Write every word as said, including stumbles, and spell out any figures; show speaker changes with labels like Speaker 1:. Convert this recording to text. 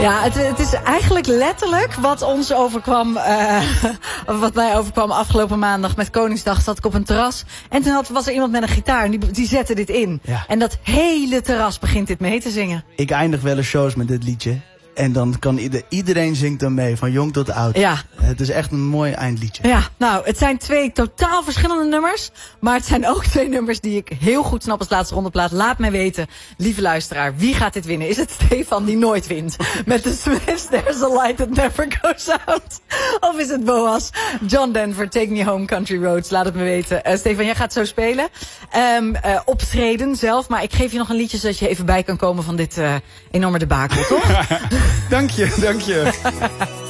Speaker 1: Ja, het, het is eigenlijk letterlijk wat ons overkwam, uh, wat mij overkwam afgelopen maandag met Koningsdag. Zat ik op een terras en toen had, was er iemand met een gitaar en die, die zette dit in.
Speaker 2: Ja.
Speaker 1: En dat hele terras begint dit mee te zingen.
Speaker 2: Ik eindig wel eens shows met dit liedje. En dan kan ieder, iedereen zingt dan mee, van jong tot oud.
Speaker 1: Ja.
Speaker 2: Het is echt een mooi eindliedje.
Speaker 1: Ja, nou, het zijn twee totaal verschillende nummers. Maar het zijn ook twee nummers die ik heel goed snap als laatste rondeplaat. Laat mij weten, lieve luisteraar, wie gaat dit winnen? Is het Stefan die nooit wint? Met de Smiths, There's a Light That Never Goes Out. Of is het Boas, John Denver, Take Me Home Country Roads? Laat het me weten. Uh, Stefan, jij gaat zo spelen. Um, uh, optreden zelf, maar ik geef je nog een liedje zodat je even bij kan komen van dit uh, enorme debakel, toch?
Speaker 2: Dank je, dank je.